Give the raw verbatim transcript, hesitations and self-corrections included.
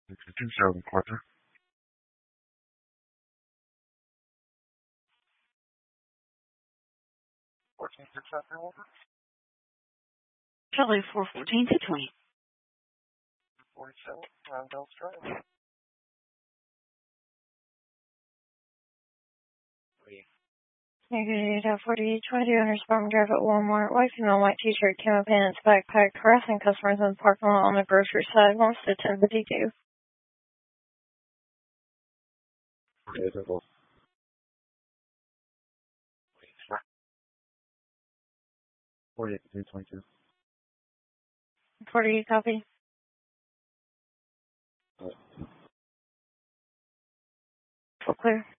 two seven quarter. fourteen six after over. Charlie four fourteen to twenty. forty-seven, Roundel Drive. Negative forty twenty owners farm drive at Walmart. White female white t-shirt, camo pants, backpack, harassing customers in the parking lot on the grocery side. Wants to attend the D two. forty-eight, three twenty-two. forty copy. Uh, Full clear.